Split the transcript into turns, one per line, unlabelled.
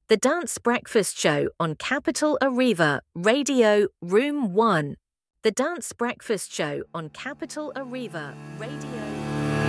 The Dance Breakfast Show on Capital Arriva, Radio Room 1. The Dance Breakfast Show on Capital Arriva, Radio